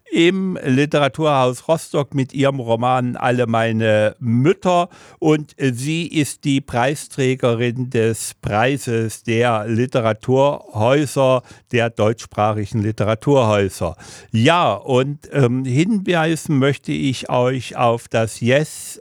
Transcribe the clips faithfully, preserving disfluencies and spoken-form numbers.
im Literaturhaus Rostock mit ihrem Roman Alle meine Mütter. Und sie ist die Preisträgerin des Preises der Literaturhäuser, der deutschsprachigen Literaturhäuser. Ja, und ähm, hinweisen möchte ich euch auf das Yes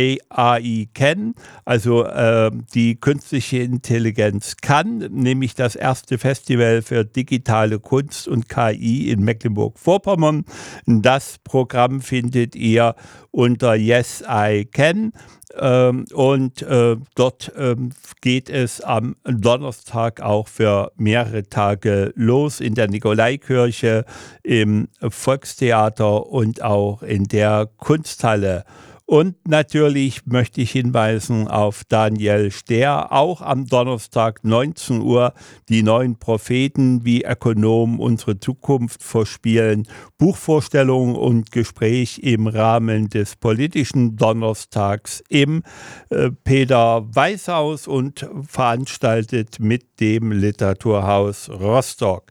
A I Can, also äh, die künstliche Intelligenz kann, nämlich das erste Festival für digitale Kunst und K I in Mecklenburg-Vorpommern. Das Programm findet ihr unter Yes I Can. Ähm, und äh, dort ähm, geht es am Donnerstag auch für mehrere Tage los in der Nikolaikirche, im Volkstheater und auch in der Kunsthalle. Und natürlich möchte ich hinweisen auf Daniel Stehr, auch am Donnerstag neunzehn Uhr, die neuen Propheten, wie Ökonomen unsere Zukunft vorspielen, Buchvorstellung und Gespräch im Rahmen des politischen Donnerstags im äh, Peter-Weiß-Haus und veranstaltet mit dem Literaturhaus Rostock.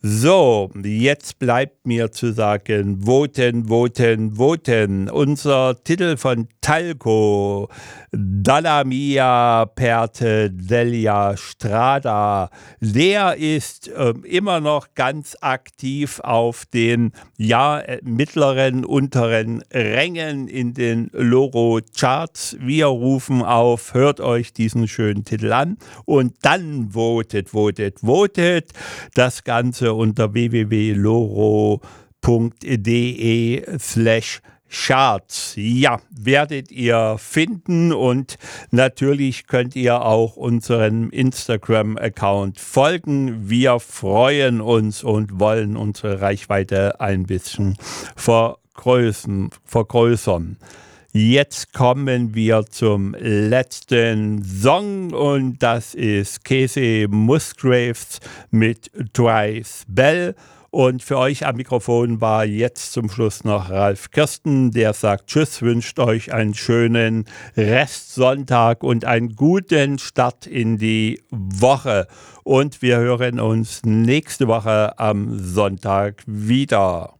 So, jetzt bleibt mir zu sagen, voten, voten, voten. Unser Titel von Talco, Dalla mia Perte della Strada, der ist äh, immer noch ganz aktiv auf den ja, mittleren, unteren Rängen in den Loro-Charts. Wir rufen auf, hört euch diesen schönen Titel an und dann votet, votet, votet. Das Ganze unter w w w punkt loro punkt de slash Charts. Ja, werdet ihr finden und natürlich könnt ihr auch unserem Instagram-Account folgen. Wir freuen uns und wollen unsere Reichweite ein bisschen vergrößern. vergrößern. Jetzt kommen wir zum letzten Song und das ist Casey Musgraves mit Twice Bell. Und für euch am Mikrofon war jetzt zum Schluss noch Ralf Kirsten, der sagt Tschüss, wünscht euch einen schönen Restsonntag und einen guten Start in die Woche. Und wir hören uns nächste Woche am Sonntag wieder.